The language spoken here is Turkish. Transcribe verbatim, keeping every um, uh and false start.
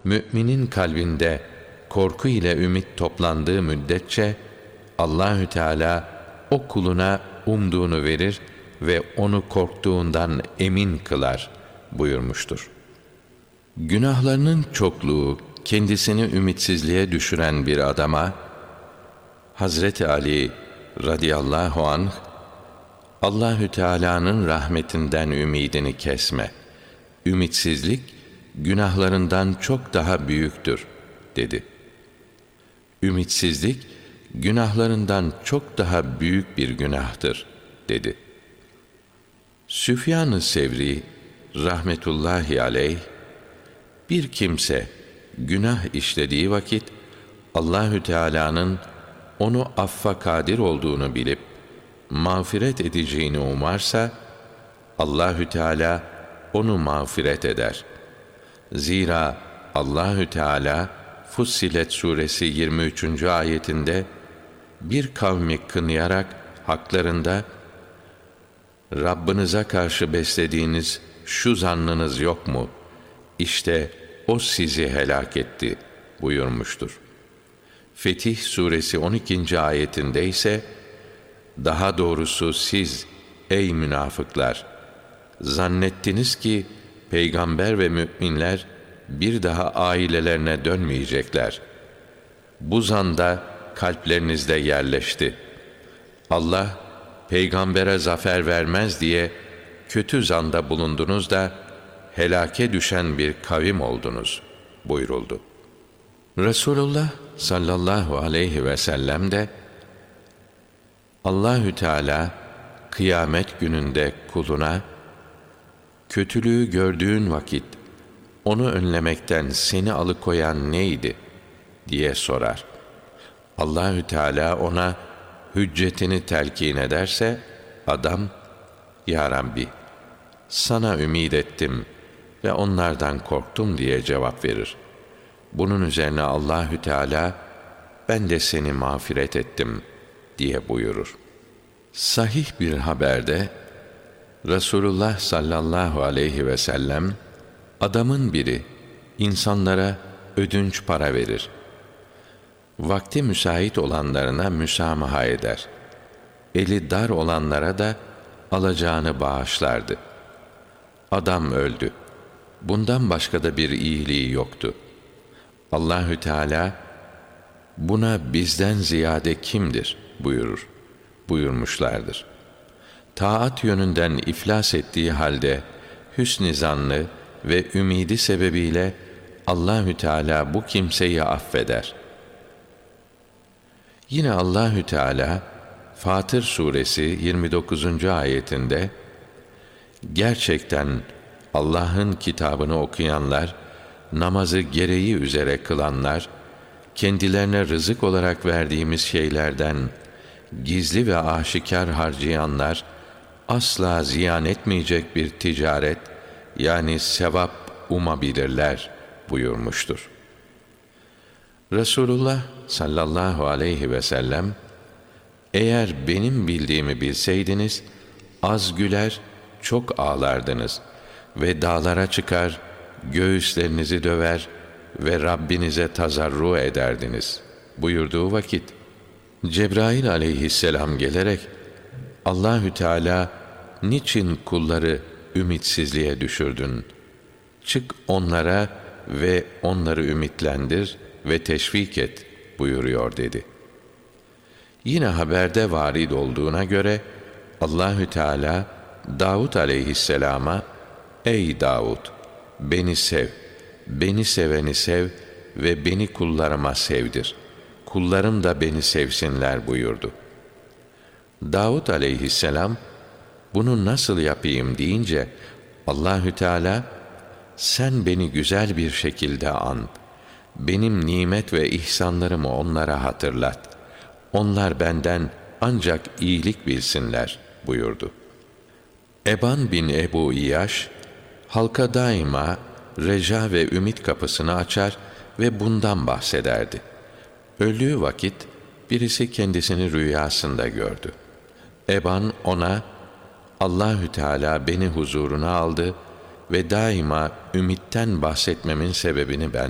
Müminin kalbinde korku ile ümit toplandığı müddetçe Allahü Teala o kuluna umduğunu verir ve onu korktuğundan emin kılar buyurmuştur. Günahlarının çokluğu kendisini ümitsizliğe düşüren bir adama Hazreti Ali radıyallahu anh, Allahü Teala'nın rahmetinden ümidini kesme. Ümitsizlik günahlarından çok daha büyüktür dedi. Ümitsizlik günahlarından çok daha büyük bir günahtır dedi. Süfyan-ı Sevri rahmetullahi aleyh, bir kimse günah işlediği vakit Allahü Teala'nın onu affa kadir olduğunu bilip mağfiret edeceğini umarsa Allahü Teala onu mağfiret eder. Zira Allahü Teala Fussilet suresi yirmi üçüncü ayetinde bir kavmi kınayarak haklarında Rabbinize karşı beslediğiniz şu zannınız yok mu? İşte o sizi helak etti buyurmuştur. Fetih suresi on ikinci ayetinde ise daha doğrusu siz ey münafıklar zannettiniz ki peygamber ve müminler bir daha ailelerine dönmeyecekler. Bu zanda kalplerinizde yerleşti. Allah peygambere zafer vermez diye kötü zanda bulundunuz da helake düşen bir kavim oldunuz buyuruldu. Resulullah sallallahu aleyhi ve sellem de Allahü Teala kıyamet gününde kuluna kötülüğü gördüğün vakit onu önlemekten seni alıkoyan neydi diye sorar. Allahü Teala ona hüccetini telkin ederse adam ya Rabbi sana ümid ettim ve onlardan korktum diye cevap verir. Bunun üzerine Allahü Teala ben de seni mağfiret ettim diye buyurur. Sahih bir haberde Resulullah sallallahu aleyhi ve sellem adamın biri insanlara ödünç para verir. Vakti müsait olanlarına müsamaha eder. Eli dar olanlara da alacağını bağışlardı. Adam öldü. Bundan başka da bir iyiliği yoktu. Allahü Teala buna bizden ziyade kimdir buyurur. Buyurmuşlardır. Taat yönünden iflas ettiği halde hüsn-i zannı ve ümidi sebebiyle Allahü Teala bu kimseyi affeder. Yine Allahü Teala Fatır suresi yirmi dokuzuncu ayetinde gerçekten Allah'ın kitabını okuyanlar, namazı gereği üzere kılanlar, kendilerine rızık olarak verdiğimiz şeylerden gizli ve aşikar harcayanlar, asla ziyan etmeyecek bir ticaret, yani sevap umabilirler buyurmuştur. Resulullah sallallahu aleyhi ve sellem, eğer benim bildiğimi bilseydiniz, az güler, çok ağlardınız ve dağlara çıkar, göğüslerinizi döver ve Rabbinize tazarru ederdiniz buyurduğu vakit, Cebrail aleyhisselam gelerek, Allahü Teala niçin kulları ümitsizliğe düşürdün? Çık onlara ve onları ümitlendir ve teşvik et buyuruyor dedi. Yine haberde varid olduğuna göre Allahü Teala Davud aleyhisselama ey Davud beni sev, beni seveni sev ve beni kullarıma sevdir. Kullarım da beni sevsinler buyurdu. Davud aleyhisselam bunu nasıl yapayım deyince Allahü Teala sen beni güzel bir şekilde an. Benim nimet ve ihsanlarımı onlara hatırlat. Onlar benden ancak iyilik bilsinler buyurdu. Eban bin Ebu İyaş halka daima reca ve ümit kapısını açar ve bundan bahsederdi. Öldüğü vakit birisi kendisini rüyasında gördü. Eban ona Allahü Teala beni huzuruna aldı ve daima ümitten bahsetmemin sebebini ben